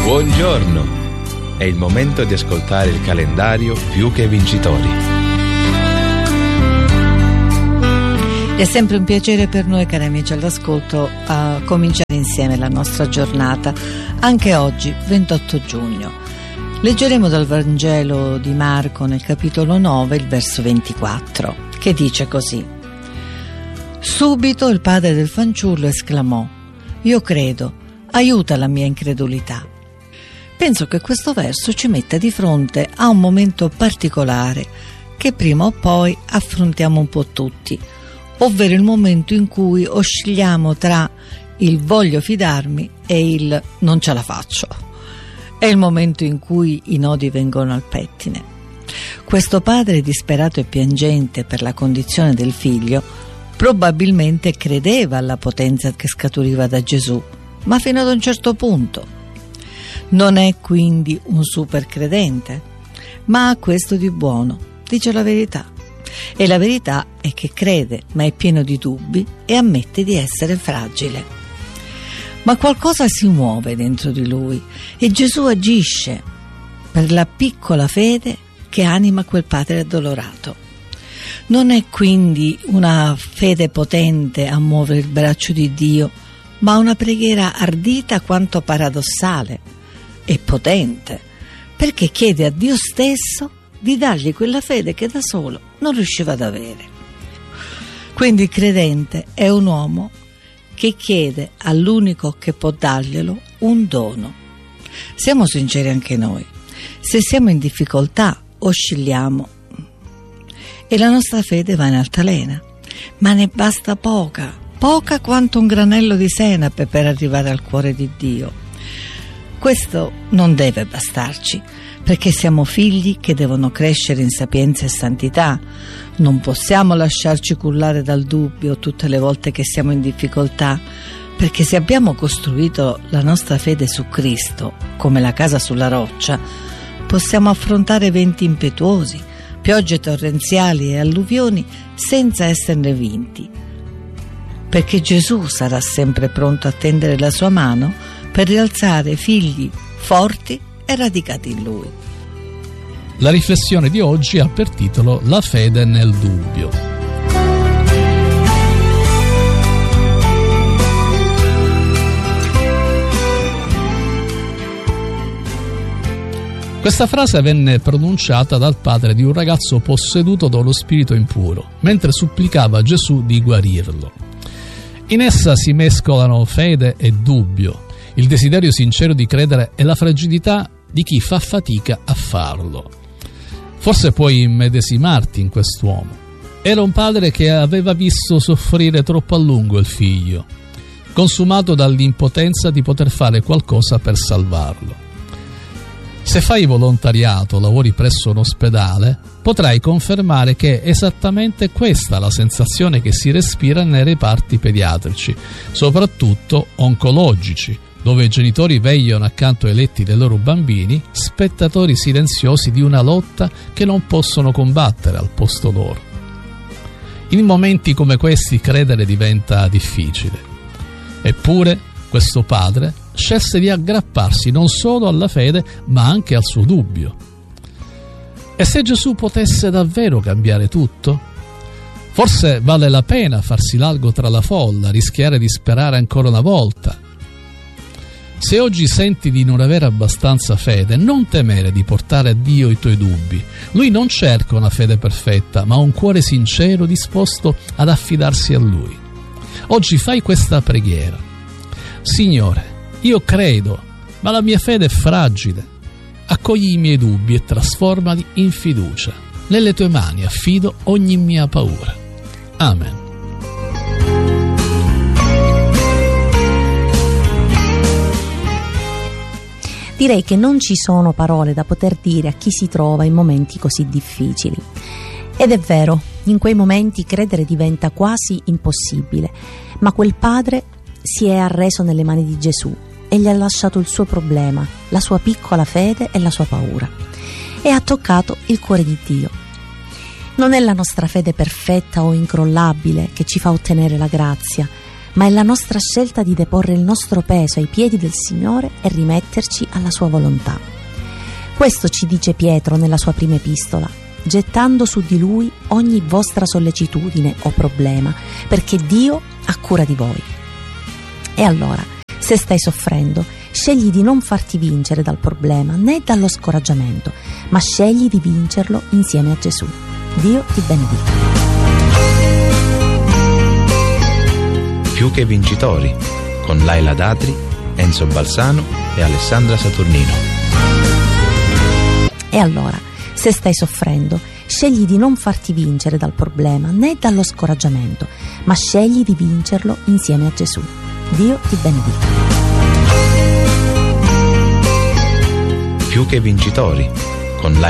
Buongiorno! È il momento di ascoltare il calendario Più che Vincitori. È sempre un piacere per noi, cari amici all'ascolto, a cominciare insieme la nostra giornata, anche oggi, 28 giugno. Leggeremo dal Vangelo di Marco nel capitolo 9, il verso 24, che dice così: Subito il padre del fanciullo esclamò: Io credo, aiuta la mia incredulità. Penso che questo verso ci metta di fronte a un momento particolare che prima o poi affrontiamo un po' tutti, ovvero il momento in cui oscilliamo tra il voglio fidarmi e il non ce la faccio. È il momento in cui i nodi vengono al pettine. Questo padre disperato e piangente per la condizione del figlio probabilmente credeva alla potenza che scaturiva da Gesù, ma fino ad un certo punto. Non è quindi un super credente, ma ha questo di buono, dice la verità. E la verità è che crede, ma è pieno di dubbi e ammette di essere fragile. Ma qualcosa si muove dentro di lui e Gesù agisce per la piccola fede che anima quel padre addolorato. Non è quindi una fede potente a muovere il braccio di Dio, ma una preghiera ardita quanto paradossale e potente, perché chiede a Dio stesso di dargli quella fede che da solo non riusciva ad avere. Quindi il credente è un uomo che chiede all'unico che può darglielo un dono. Siamo sinceri anche noi: se siamo in difficoltà oscilliamo e la nostra fede va in altalena, ma ne basta poca quanto un granello di senape per arrivare al cuore di Dio. Questo non deve bastarci, perché siamo figli che devono crescere in sapienza e santità. Non possiamo lasciarci cullare dal dubbio tutte le volte che siamo in difficoltà, perché se abbiamo costruito la nostra fede su Cristo, come la casa sulla roccia, possiamo affrontare venti impetuosi, piogge torrenziali e alluvioni senza esserne vinti, perché Gesù sarà sempre pronto a tendere la sua mano per rialzare figli forti e radicati in Lui. La riflessione di oggi ha per titolo La fede nel dubbio. Questa frase venne pronunciata dal padre di un ragazzo posseduto da uno spirito impuro, mentre supplicava a Gesù di guarirlo. In essa si mescolano fede e dubbio, il desiderio sincero di credere e la fragilità di chi fa fatica a farlo. Forse puoi immedesimarti in quest'uomo. Era un padre che aveva visto soffrire troppo a lungo il figlio, consumato dall'impotenza di poter fare qualcosa per salvarlo. Se fai volontariato, lavori presso un ospedale, potrai confermare che è esattamente questa la sensazione che si respira nei reparti pediatrici, soprattutto oncologici, dove i genitori vegliano accanto ai letti dei loro bambini, spettatori silenziosi di una lotta che non possono combattere al posto loro. In momenti come questi credere diventa difficile. Eppure questo padre scelse di aggrapparsi non solo alla fede, ma anche al suo dubbio. E se Gesù potesse davvero cambiare tutto? Forse vale la pena farsi largo tra la folla, rischiare di sperare ancora una volta. Se oggi senti di non avere abbastanza fede, non temere di portare a Dio i tuoi dubbi. Lui non cerca una fede perfetta, ma un cuore sincero disposto ad affidarsi a Lui. Oggi fai questa preghiera: Signore, io credo, ma la mia fede è fragile. Accogli i miei dubbi e trasformali in fiducia. Nelle tue mani affido ogni mia paura. Amen. Direi che non ci sono parole da poter dire a chi si trova in momenti così difficili. Ed è vero, in quei momenti credere diventa quasi impossibile, ma quel padre si è arreso nelle mani di Gesù e gli ha lasciato il suo problema, la sua piccola fede e la sua paura, e ha toccato il cuore di Dio. Non è la nostra fede perfetta o incrollabile che ci fa ottenere la grazia, ma è la nostra scelta di deporre il nostro peso ai piedi del Signore e rimetterci alla sua volontà. Questo ci dice Pietro nella sua prima epistola, gettando su di Lui ogni vostra sollecitudine o problema, perché Dio ha cura di voi. E allora, se stai soffrendo, scegli di non farti vincere dal problema né dallo scoraggiamento, ma scegli di vincerlo insieme a Gesù. Dio ti benedica. Più che vincitori, con Laila Datri, Enzo Balsano e Alessandra Saturnino. E allora, se stai soffrendo, scegli di non farti vincere dal problema né dallo scoraggiamento, ma scegli di vincerlo insieme a Gesù. Dio ti benedica. Più che vincitori, con Laila